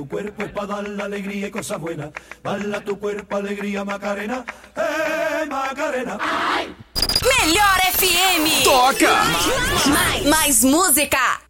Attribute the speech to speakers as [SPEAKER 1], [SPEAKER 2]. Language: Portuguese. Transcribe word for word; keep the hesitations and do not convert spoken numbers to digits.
[SPEAKER 1] Tu cuerpo es para dar la alegría y cosas buenas. Bala tu cuerpo, alegría, Macarena. ¡Eh, Macarena!
[SPEAKER 2] Melhor F M.
[SPEAKER 3] Toca!
[SPEAKER 2] Mais, mais música.